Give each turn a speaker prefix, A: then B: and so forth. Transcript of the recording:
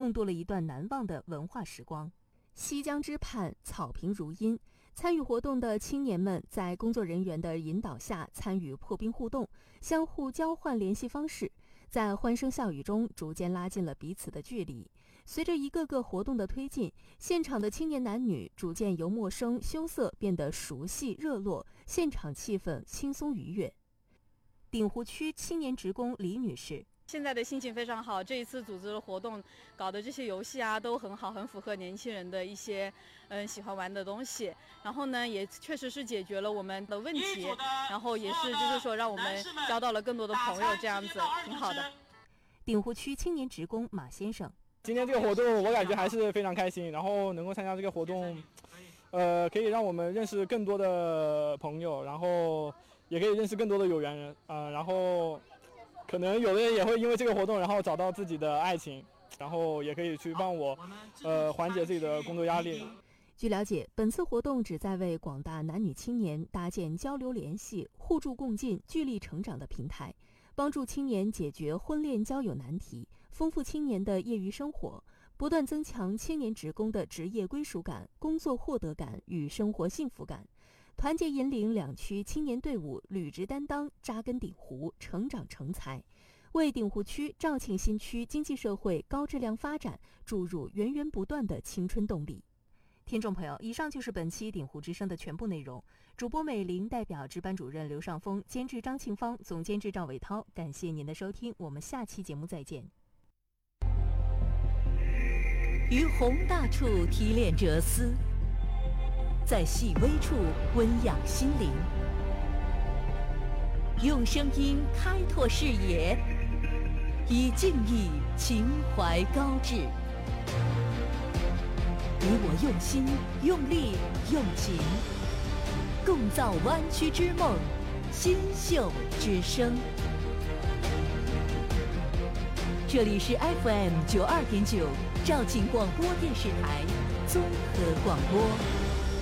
A: 共度了一段难忘的文化时光。西江之畔，草坪如茵。参与活动的青年们在工作人员的引导下参与破冰互动，相互交换联系方式，在欢声笑语中逐渐拉近了彼此的距离。随着一个个活动的推进，现场的青年男女逐渐由陌生羞涩变得熟悉热络，现场气氛轻松愉悦。鼎湖区青年职工李女士：
B: 现在的心情非常好，这一次组织的活动搞的这些游戏啊都很好，很符合年轻人的一些喜欢玩的东西。然后呢，也确实是解决了我们的问题，然后也是就是说让我们交到了更多的朋友，这样子挺好的。
A: 鼎湖区青年职工马先生：
C: 今天这个活动我感觉还是非常开心，然后能够参加这个活动，可以让我们认识更多的朋友，然后也可以认识更多的有缘人然后可能有的人也会因为这个活动然后找到自己的爱情，然后也可以去帮我缓解自己的工作压力。
A: 据了解，本次活动旨在为广大男女青年搭建交流联系、互助共进、聚力成长的平台，帮助青年解决婚恋交友难题，丰富青年的业余生活，不断增强青年职工的职业归属感、工作获得感与生活幸福感，团结引领两区青年队伍履职担当，扎根鼎湖，成长成才，为鼎湖区肇庆新区经济社会高质量发展注入源源不断的青春动力。听众朋友，以上就是本期鼎湖之声的全部内容。主播美玲，代表值班主任刘尚峰，监制张庆芳，总监制赵伟涛，感谢您的收听，我们下期节目再见。
D: 于宏大处提炼哲思，在细微处温养心灵，用声音开拓视野，以敬意情怀高致。你我用心用力用情，共造湾区之梦，新秀之声。这里是 FM92.9 肇庆广播电视台综合广播。